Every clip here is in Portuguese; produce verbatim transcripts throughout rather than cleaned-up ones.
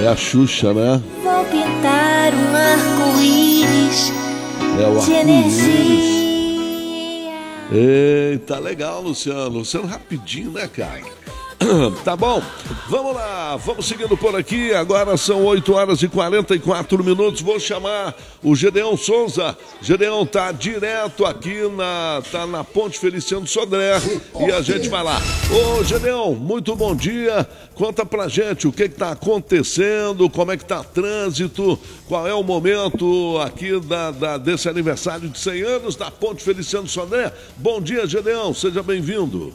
É a Xuxa, né? Vou pintar um arco-íris É o de arco-íris. energia. Eita, legal, Luciano. Luciano, rapidinho, né, cara? Tá bom, vamos lá, vamos seguindo por aqui. Agora são oito horas e quarenta e quatro minutos. Vou chamar o Gedeão Souza. Gedeão tá direto aqui na, tá na Ponte Feliciano Sodré e a gente vai lá. Ô Gedeão, muito bom dia. Conta pra gente o que que tá acontecendo, como é que tá o trânsito, qual é o momento aqui da, da, desse aniversário de cem anos da Ponte Feliciano Sodré. Bom dia, Gedeão, seja bem-vindo.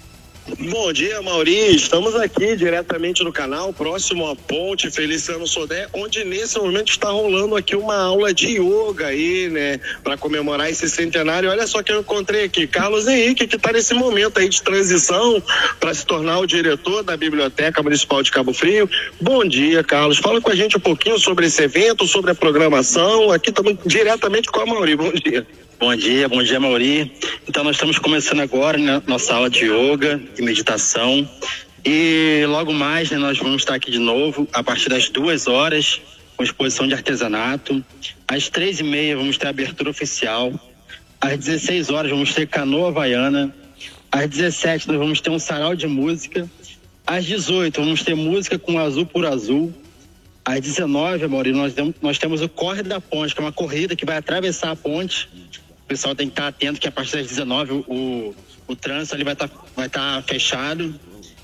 Bom dia, Mauri. Estamos aqui diretamente no canal, próximo à Ponte Feliciano Sodré, onde nesse momento está rolando aqui uma aula de yoga aí, né, para comemorar esse centenário. Olha só que eu encontrei aqui, Carlos Henrique, que está nesse momento aí de transição para se tornar o diretor da Biblioteca Municipal de Cabo Frio. Bom dia, Carlos. Fala com a gente um pouquinho sobre esse evento, sobre a programação. Aqui estamos diretamente com a Mauri. Bom dia. Bom dia, bom dia, Mauri. Então nós estamos começando agora, né, nossa aula de yoga e meditação, e logo mais, né, nós vamos estar aqui de novo a partir das duas horas com exposição de artesanato. Às três e meia vamos ter a abertura oficial. Às dezesseis horas vamos ter canoa havaiana. Às dezessete nós vamos ter um sarau de música. Às dezoito vamos ter música com Azul por Azul. Às dezenove, Mauri, nós, nós temos o Corre da Ponte, que é uma corrida que vai atravessar a ponte. O pessoal tem que estar atento que a partir das dezenove o, o, o trânsito ali vai estar vai estar fechado.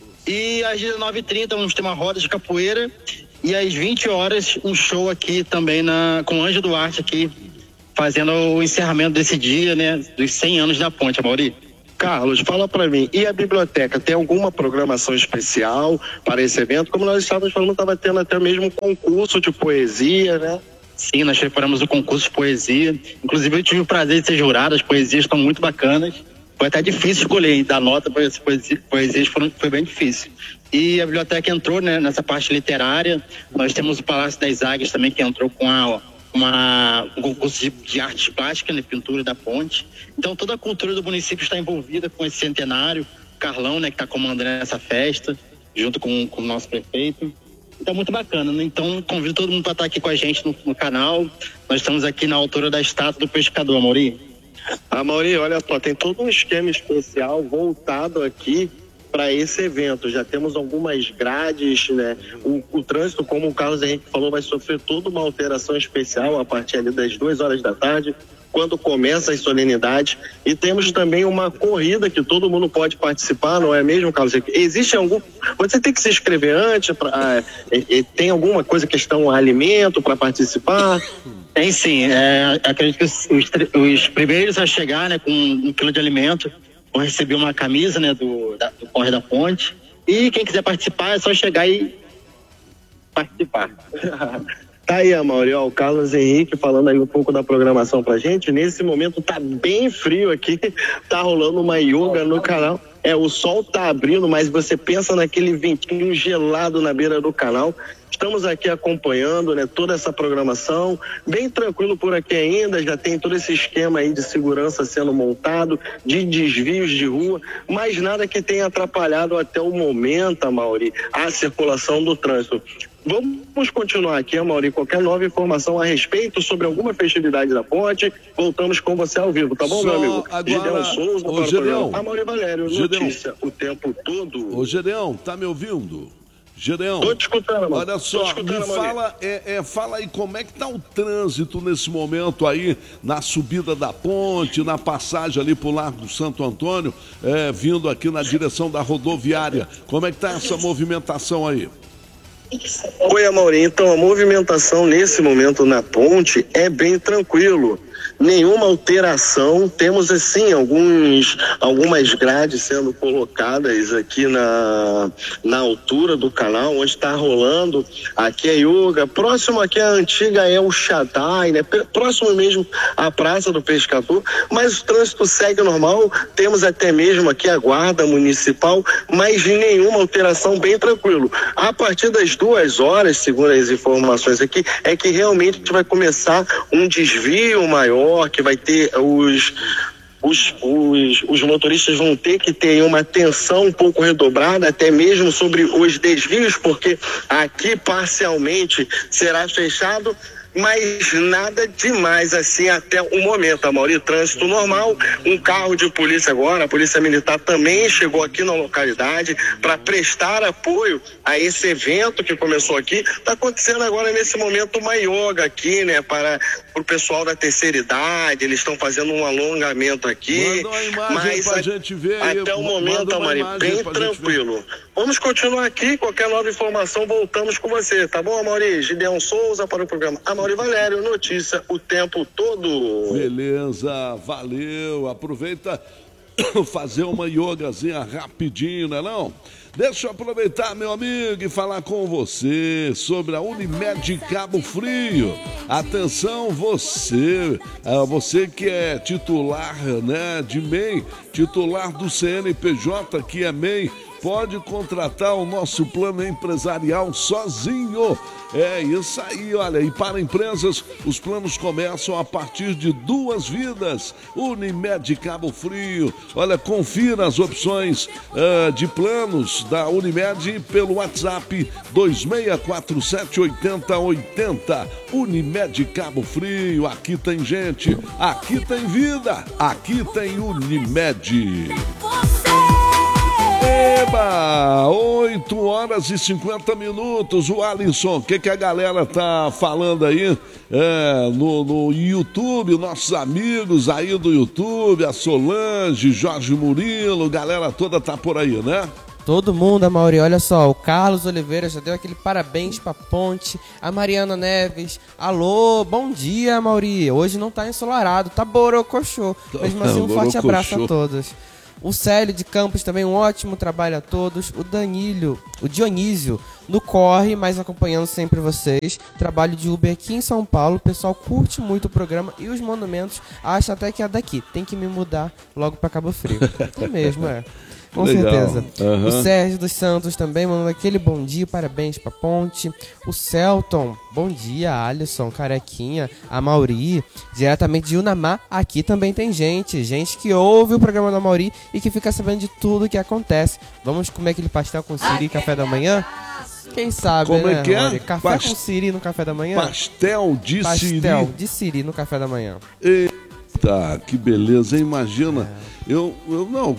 E às dezenove e trinta vamos ter uma roda de capoeira. E às vinte horas um show aqui também na, com o Anjo Duarte aqui, fazendo o encerramento desse dia, né, dos cem anos da ponte, Mauri. Carlos, fala para mim, e a biblioteca tem alguma programação especial para esse evento? Como nós estávamos falando, estava tendo até mesmo um concurso de poesia, né? Sim, nós preparamos o concurso de poesia. Inclusive eu tive o prazer de ser jurado, as poesias estão muito bacanas. Foi até difícil escolher, hein? Dar nota para as poesias, poesias foram, foi bem difícil. E a biblioteca entrou, né, nessa parte literária. Nós temos o Palácio das Águias também, que entrou com a, uma, um concurso de, de artes plásticas, né, pintura da ponte. Então toda a cultura do município está envolvida com esse centenário. O Carlão, né, que está comandando essa festa, junto com, com o nosso prefeito. Então, muito bacana, né? Então, convido todo mundo para estar aqui com a gente no, no canal. Nós estamos aqui na altura da estátua do pescador, Mauri. Ah, Mauri, olha só, tem todo um esquema especial voltado aqui para esse evento. Já temos algumas grades, né? O, o trânsito, como o Carlos Henrique falou, vai sofrer toda uma alteração especial a partir ali das duas horas da tarde, quando começa as solenidades. E temos também uma corrida que todo mundo pode participar, não é mesmo, Carlos? Existe algum... Você tem que se inscrever antes? Pra... Tem alguma coisa, questão alimento para participar? Tem sim. É, acredito que os, os primeiros a chegar, né, com um quilo de alimento vão receber uma camisa, né, do, da, do Corre da Ponte. E quem quiser participar é só chegar e participar. Tá aí, Mauri, ó, o Carlos Henrique falando aí um pouco da programação pra gente. Nesse momento tá bem frio aqui, tá rolando uma yoga no canal. É, o sol tá abrindo, mas você pensa naquele ventinho gelado na beira do canal. Estamos aqui acompanhando, né, toda essa programação, bem tranquilo por aqui ainda, já tem todo esse esquema aí de segurança sendo montado, de desvios de rua, mas nada que tenha atrapalhado até o momento, Mauri, a circulação do trânsito. Vamos continuar aqui, Mauri, qualquer nova informação a respeito sobre alguma festividade da ponte, voltamos com você ao vivo, tá bom, Só meu amigo? agora... Gedeão Souza, Ô, Gedeão. a Mauri Valério, Gedeão. notícia o tempo todo. Ô, Gedeão, tá me ouvindo? Gedeão, Tô te escutando, mano. olha só, me fala, é, é, fala aí como é que tá o trânsito nesse momento aí, na subida da ponte, na passagem ali pro Largo do Santo Antônio, é, vindo aqui na direção da rodoviária. Como é que tá essa movimentação aí? Oi, Amaury. Então, a movimentação nesse momento na ponte é bem tranquilo. Nenhuma alteração. Temos, assim, alguns, algumas grades sendo colocadas aqui na, na altura do canal, onde está rolando. Aqui é yoga. Próximo aqui é a antiga El Shaddai, né? Próximo mesmo à Praça do Pescador. Mas o trânsito segue normal. Temos até mesmo aqui a Guarda Municipal, mas nenhuma alteração, bem tranquilo. A partir das duas horas, segundo as informações aqui, é que realmente vai começar um desvio maior, que vai ter os, os, os, os motoristas vão ter que ter uma atenção um pouco redobrada, até mesmo sobre os desvios, porque aqui parcialmente será fechado, mas nada demais assim até o momento, Amaury. Trânsito normal, um carro de polícia agora, a Polícia Militar também chegou aqui na localidade para prestar apoio a esse evento que começou aqui. Está acontecendo agora nesse momento uma yoga aqui, né, para o pessoal da terceira idade, eles estão fazendo um alongamento aqui. Manda uma imagem mas pra a, gente ver aí. até o momento, Amaury, bem tranquilo. Vamos continuar aqui, qualquer nova informação voltamos com você, tá bom, Amaury? Gideon Souza para o programa Amaury Valério, notícia o tempo todo. Beleza, valeu. Aproveita fazer uma yogazinha rapidinho, né não? Deixa eu aproveitar, meu amigo, e falar com você sobre a Unimed Cabo Frio. Atenção, você, você que é titular, né, de M E I, titular do C N P J, que é M E I, pode contratar o nosso plano empresarial sozinho. É isso aí, olha, e para empresas, os planos começam a partir de duas vidas. Unimed Cabo Frio, olha, confira as opções uh, de planos da Unimed pelo WhatsApp dois seis quatro sete oito zero oito zero. Unimed Cabo Frio, aqui tem gente, aqui tem vida, aqui tem Unimed. Eba, oito horas e cinquenta minutos. O Alisson, o que, que a galera tá falando aí é, no, no YouTube, nossos amigos aí do YouTube, a Solange, Jorge Murilo, galera toda tá por aí, né? Todo mundo, Amaury, olha só, o Carlos Oliveira já deu aquele parabéns pra Ponte, a Mariana Neves, alô, bom dia, Amaury, hoje não tá ensolarado, tá borocochô, mesmo assim um forte abraço a todos. O Célio de Campos também, um ótimo trabalho a todos. O Danilo, o Dionísio, no corre, mas acompanhando sempre vocês. Trabalho de Uber aqui em São Paulo. O pessoal curte muito o programa e os monumentos. Acha até que é daqui. Tem que me mudar logo para Cabo Frio. É mesmo, é. Com Legal. certeza. Uhum. O Sérgio dos Santos também mandando aquele bom dia, parabéns pra Ponte. O Celton, bom dia, Alisson, Carequinha, Amaury, diretamente de Unamá. Aqui também tem gente, gente que ouve o programa do Amaury e que fica sabendo de tudo que acontece. Vamos comer aquele pastel com siri café da manhã? Quem sabe, Como né, é que é? Amaury? Café Past... com siri no café da manhã? Pastel de pastel siri. Pastel de siri no café da manhã. Eita, que beleza, hein? Imagina... É. Eu, eu não,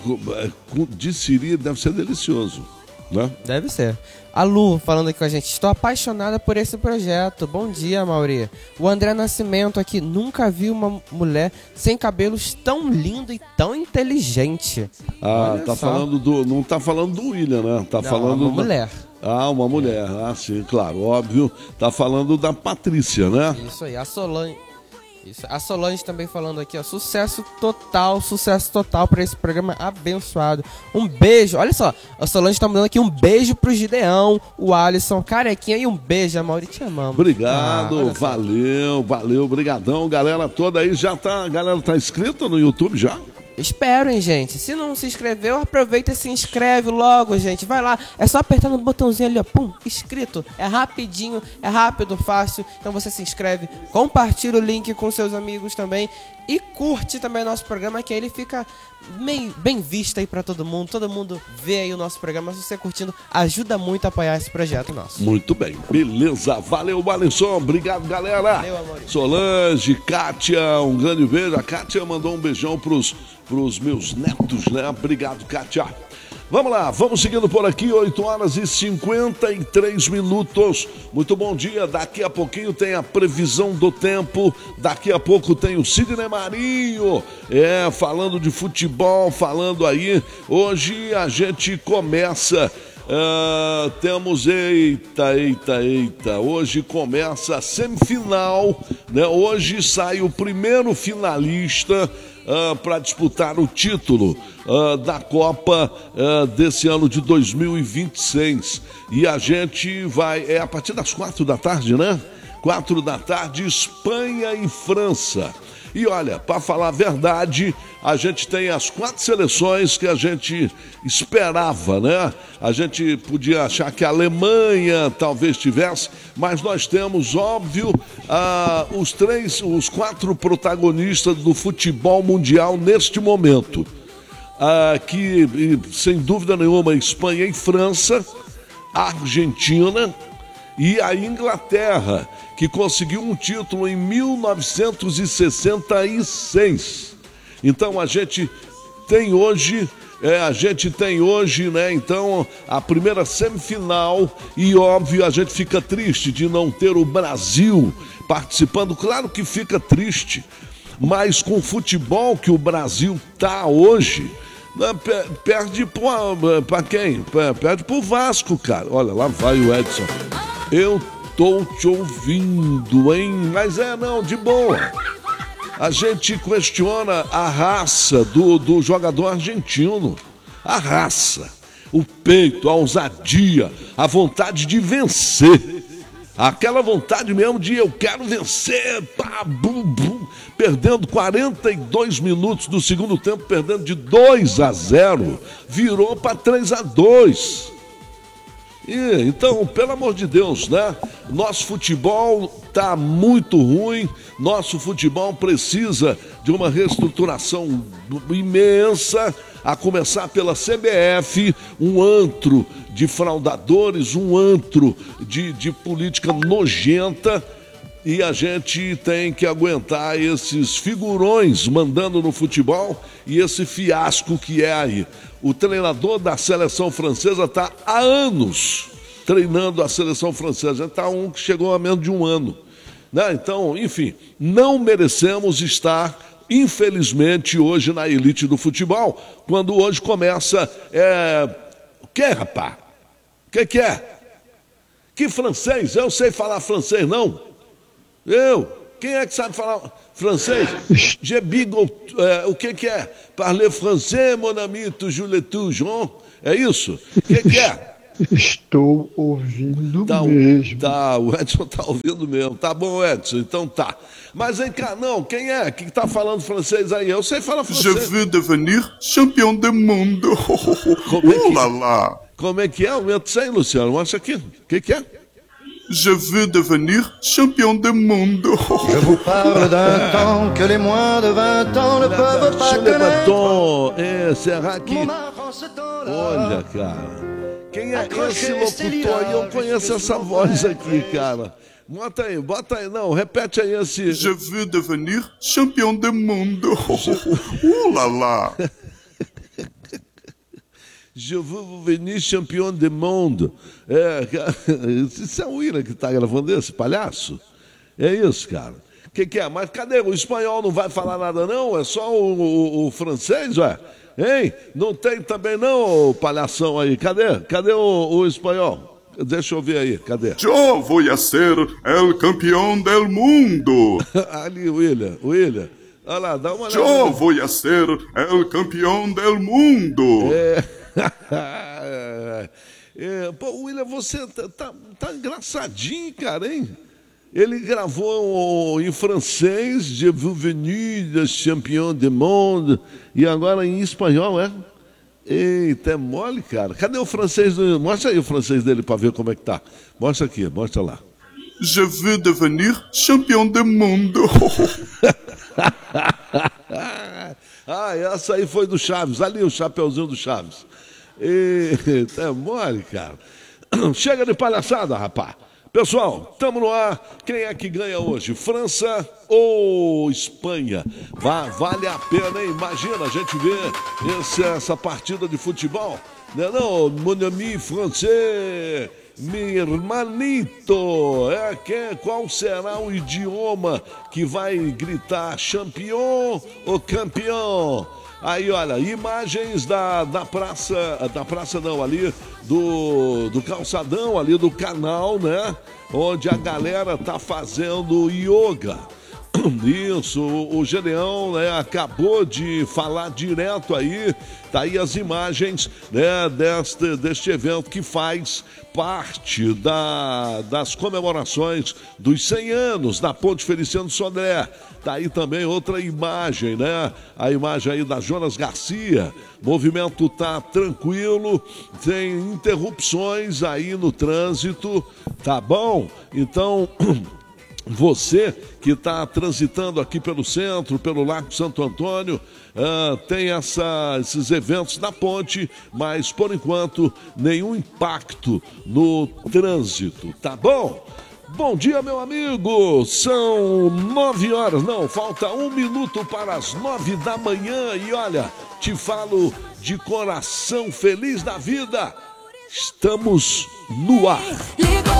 de siri deve ser delicioso, né? Deve ser. A Lu falando aqui com a gente, estou apaixonada por esse projeto. Bom dia, Amaury. O André Nascimento aqui, nunca vi uma mulher sem cabelos tão lindo e tão inteligente. Ah, Olha tá só. falando do, não tá falando do William, né? Tá não, falando uma da... mulher. Ah, uma mulher, ah, sim, claro, óbvio. Tá falando da Patrícia, né? Isso aí, a Solange. Isso. A Solange também falando aqui, ó, sucesso total, sucesso total para esse programa abençoado. Um beijo, olha só, a Solange tá mandando aqui um beijo pro Gideão, o Alisson, Carequinha e um beijo, Amaury, te amamos. Obrigado, ah, valeu, valeu, brigadão, galera toda aí, já tá, a galera tá inscrita no YouTube já? Espero, hein, gente. Se não se inscreveu, aproveita e se inscreve logo, gente. Vai lá, é só apertar no botãozinho ali, ó, pum, inscrito. É rapidinho, é rápido, fácil. Então você se inscreve, compartilha o link com seus amigos também e curte também o nosso programa, que aí ele fica bem, bem visto aí pra todo mundo. Todo mundo vê aí o nosso programa. Se você curtindo, ajuda muito a apoiar esse projeto nosso. Muito bem, beleza. Valeu, Alisson. Obrigado, galera. Valeu, Amaury. Solange, Kátia, um grande beijo. A Kátia mandou um beijão pros, pros meus netos, né? Obrigado, Kátia. Vamos lá, vamos seguindo por aqui, oito horas e cinquenta e três minutos. Muito bom dia, daqui a pouquinho tem a previsão do tempo, daqui a pouco tem o Sidney Marinho, é, falando de futebol, falando aí. Hoje a gente começa, uh, temos, eita, eita, eita, hoje começa a semifinal, né? Hoje sai o primeiro finalista Uh, para disputar o título uh, da Copa uh, desse ano de dois mil e vinte e seis. E a gente vai, é a partir das quatro da tarde, né? Quatro da tarde, Espanha e França. E olha, para falar a verdade, a gente tem as quatro seleções que a gente esperava, né? A gente podia achar que a Alemanha talvez tivesse, mas nós temos, óbvio, ah, os três, os quatro protagonistas do futebol mundial neste momento. Ah, que, sem dúvida nenhuma, Espanha e França, a Argentina e a Inglaterra, que conseguiu um título em mil novecentos e sessenta e seis. Então a gente tem hoje, é, a gente tem hoje, né? Então a primeira semifinal, e óbvio a gente fica triste de não ter o Brasil participando. Claro que fica triste, mas com o futebol que o Brasil tá hoje, né, perde para quem? Perde pro Vasco, cara. Olha, lá vai o Edson. Eu tô te ouvindo, hein? Mas é, não, de boa. A gente questiona a raça do, do jogador argentino. A raça, o peito, a ousadia, a vontade de vencer. Aquela vontade mesmo de eu quero vencer, pá, bum, bum, perdendo quarenta e dois minutos do segundo tempo, perdendo de dois a zero, virou para três a dois. E, então, pelo amor de Deus, né? Nosso futebol tá muito ruim, nosso futebol precisa de uma reestruturação imensa, a começar pela C B F, um antro de fraudadores, um antro de, de política nojenta, e a gente tem que aguentar esses figurões mandando no futebol e esse fiasco que é aí. O treinador da seleção francesa está há anos treinando a seleção francesa. Já está um que chegou a menos de um ano. Né? Então, enfim, não merecemos estar, infelizmente, hoje na elite do futebol, quando hoje começa... É... O que, rapaz? O que, que é? Que francês? Eu sei falar francês, não? Eu? Quem é que sabe falar francês? Je bigo, é, o que que é? Parler français, mon ami, toujours le toujours. É isso? O que que é? Estou ouvindo tá, mesmo. Tá, o Edson tá ouvindo mesmo. Tá bom, Edson, então tá. Mas vem cá, não, quem é que tá falando francês aí? Eu sei falar francês. Je veux devenir champion do mundo. Como é que, oh lá lá. Como é que é? Aumenta isso aí, Luciano. Mostra aqui. O que que é? Je veux devenir champion du monde. Je vous parle d'un temps que les moins de vingt ans ne peuvent pas connaître. É, será que... Olha, cara. Quem é esse locutor aí? Eu conheço essa voz aqui, cara. Bota aí, bota aí. Não, repete aí esse... Je veux devenir champion du monde. Oh lá lá. Je veux devenir champion du monde. É, isso é o William que está gravando esse palhaço? É isso, cara. O que, que é? Mas cadê? O espanhol não vai falar nada, não? É só o, o, o francês, ué? Hein? Não tem também, não, o palhação aí. Cadê? Cadê o, o espanhol? Deixa eu ver aí, cadê? Eu vou ser o campeão do mundo. Ali, William, William. Olha lá, dá uma olhada. Eu vou ser o campeão do mundo. É. é, pô, William, você tá, tá, tá engraçadinho, cara, hein? Ele gravou em francês, Je veux venir champion du monde, e agora em espanhol, é? Eita, é mole, cara. Cadê o francês? Do... Mostra aí o francês dele pra ver como é que tá. Mostra aqui, mostra lá. Je veux devenir champion du monde. Ah, essa aí foi do Chaves. Ali o chapeuzinho do Chaves. Eita, é mole, cara. Chega de palhaçada, rapaz. Pessoal, estamos no ar. Quem é que ganha hoje? França ou Espanha? Va- vale a pena, hein? Imagina a gente ver esse, essa partida de futebol. Não é não? Mon ami français, meu hermanito. É, que, qual será o idioma que vai gritar champion ou campeão? Aí, olha, imagens da, da praça, da praça não, ali, do, do calçadão, ali do canal, né? Onde a galera tá fazendo yoga. Isso, o Gedeão, né, acabou de falar direto aí, tá aí as imagens, né, deste, deste evento que faz parte da, das comemorações dos cem anos da Ponte Feliciano Sodré. Tá aí também outra imagem, né? A imagem aí da Jonas Garcia. Movimento tá tranquilo, tem interrupções aí no trânsito, tá bom? Então, você que está transitando aqui pelo centro, pelo Largo Santo Antônio, uh, tem essa, esses eventos na ponte, mas por enquanto nenhum impacto no trânsito, tá bom? Bom dia, meu amigo, são nove horas, não, falta um minuto para as nove da manhã e olha, te falo de coração feliz da vida, estamos no ar.